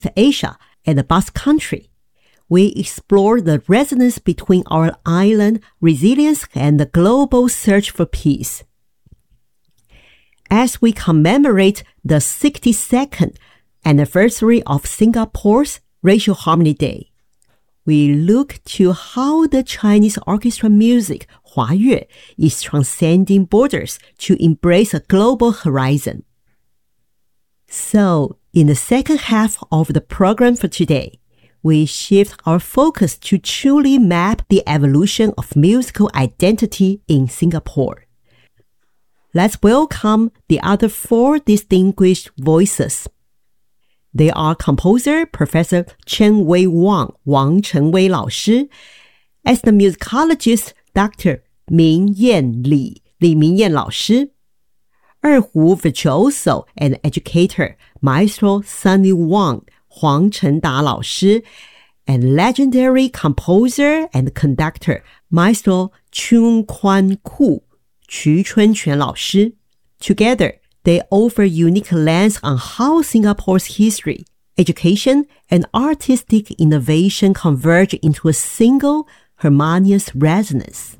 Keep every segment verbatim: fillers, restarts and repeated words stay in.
Asia, and the Basque Country. We explore the resonance between our island resilience and the global search for peace. As we commemorate the sixty-second anniversary of Singapore's Racial Harmony Day, we look to how the Chinese orchestra music, Hua Yue, is transcending borders to embrace a global horizon. So, in the second half of the program for today, we shift our focus to truly map the evolution of musical identity in Singapore. Let's welcome the other four distinguished voices. They are composer Professor Chen Wei Wang, Wang Chenwei 老师, ethnomusicologist Doctor Ming Yan Li, Li Mingyan 老师, 二胡 virtuoso and educator Maestro Sunny Wang, 黄成达老师, and legendary composer and conductor Maestro Chun Quan Ku, 徐春全老师. Together, they offer unique lens on how Singapore's history, education, and artistic innovation converge into a single harmonious resonance.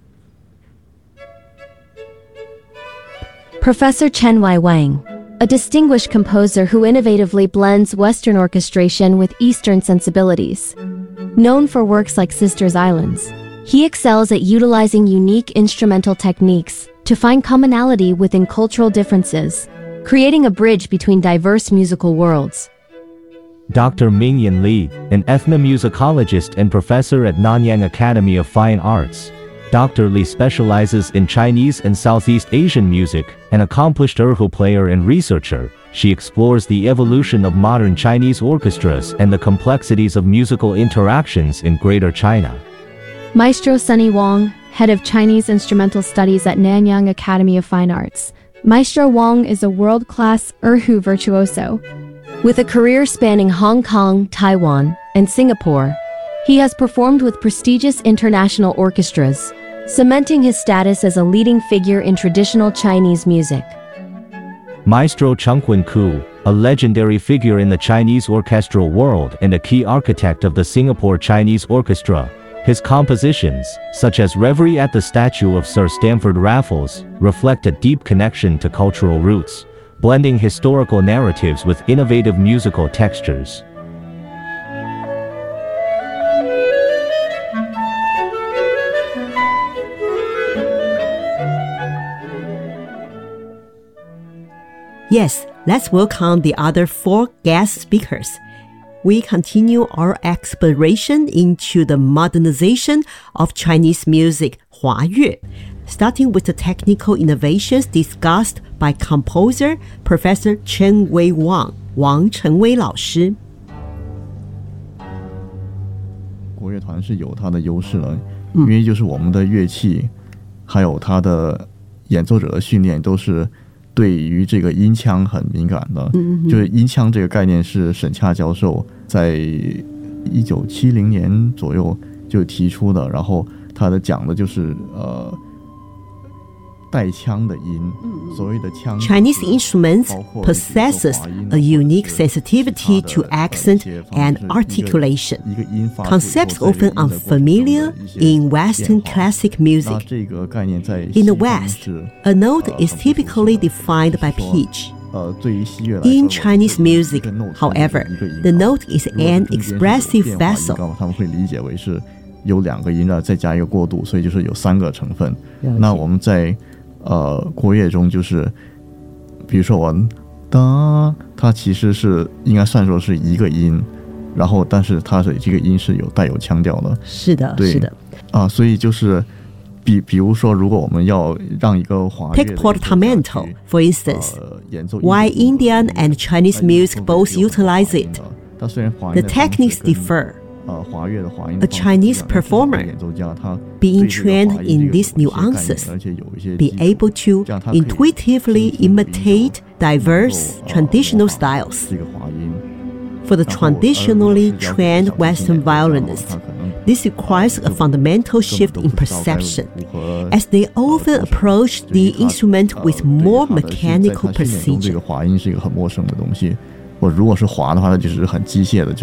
Professor Chen Wei Wang, a distinguished composer who innovatively blends Western orchestration with Eastern sensibilities. Known for works like Sisters Islands, he excels at utilizing unique instrumental techniques to find commonality within cultural differences, creating a bridge between diverse musical worlds. Doctor Mingyan Li, an ethnomusicologist and professor at Nanyang Academy of Fine Arts. Doctor Li specializes in Chinese and Southeast Asian music, an accomplished erhu player and researcher. She explores the evolution of modern Chinese orchestras and the complexities of musical interactions in Greater China. Maestro Sunny Wang, head of Chinese Instrumental Studies at Nanyang Academy of Fine Arts. Maestro Wang is a world-class erhu virtuoso. With a career spanning Hong Kong, Taiwan, and Singapore, he has performed with prestigious international orchestras, cementing his status as a leading figure in traditional Chinese music. Maestro Chungquan Ku, a legendary figure in the Chinese orchestral world and a key architect of the Singapore Chinese Orchestra. His compositions, such as Reverie at the Statue of Sir Stamford Raffles, reflect a deep connection to cultural roots, blending historical narratives with innovative musical textures. Yes, let's welcome the other four guest speakers. We continue our exploration into the modernization of Chinese music, Hua Yue, starting with the technical innovations discussed by composer Professor Chen Wei Wang, Wang Chenwei 老师. 国乐团是有它的优势的，因为就是我们的乐器，还有它的演奏者的训练都是对于这个音腔很敏感的。嗯，就是音腔这个概念是沈洽教授在一九七零年左右就提出的，然后他的讲的就是呃带腔的音，所谓的腔。 Chinese instruments possesses a unique sensitivity to accent and articulation. Concepts often unfamiliar in Western classic music. In the West, a note is typically defined by pitch. In Chinese music, however, the note is an expressive vessel. 他们会理解为是有两个音了，再加一个过渡，所以就是有三个成分。那我们在呃国乐中就是，比如说我哒，它其实是应该算作是一个音，然后但是它的这个音是有带有腔调的。 是的，是的。 啊，所以就是比比如说，如果我们要让一个华乐 Take portamento, for instance. Why Indian and Chinese music both utilize it? The techniques differ. A Chinese performer, being trained in these nuances, be able to intuitively imitate diverse traditional styles. For the traditionally trained Western violinists, this requires a fundamental shift in perception, as they often approach the instrument with more mechanical precision. 或如果是滑的话，它就是很机械的。